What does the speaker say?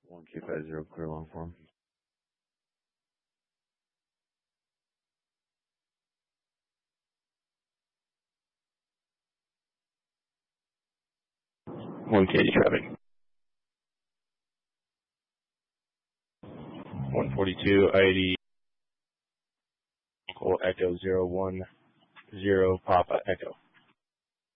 1Q50 clear long form. One Katy traffic. 142 ID Echo 010 Papa Echo.